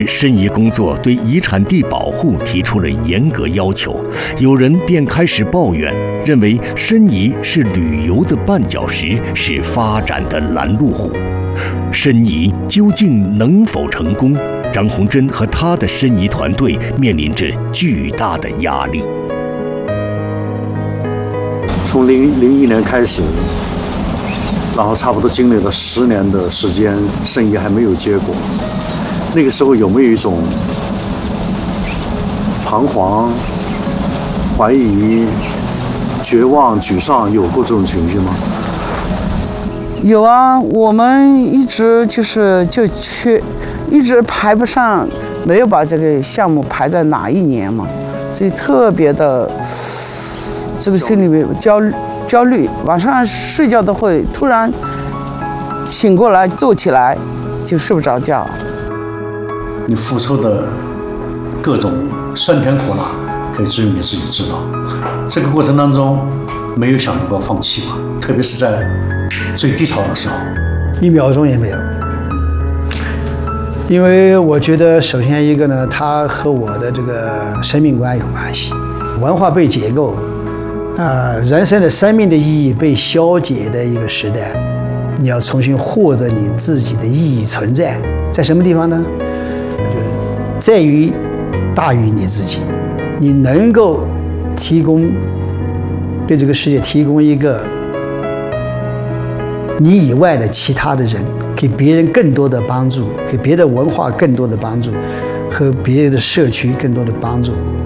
申遗工作对遗产地保护提出了严格要求，有人便开始抱怨，认为申遗是旅游的绊脚石，是发展的拦路虎。申遗究竟能否成功？张宏珍和他的申遗团队面临着巨大的压力。 从2001年开始，然后差不多经历了10年的时间，申遗还没有结果。那个时候有没有一种彷徨、怀疑、绝望、沮丧，有过这种情绪吗？ 有啊，我们一直一直排不上，没有把这个项目排在哪一年嘛，所以特别的这个心里面焦虑，晚上睡觉都会突然醒过来，坐起来就睡不着觉。 你付出的各种酸甜苦辣，可以只有你自己知道。这个过程当中，没有想过放弃吧？特别是在最低潮的时候 ，1秒钟也没有。因为我觉得，首先一个呢，它和我的这个生命观有关系。文化被解构，人生的生命的意义被消解的一个时代，你要重新获得你自己的意义存在，在什么地方呢？在于大于你自己，你能够提供对这个世界提供一个你以外的其他的人，给别人更多的帮助，给别的文化更多的帮助，和别的社区更多的帮助。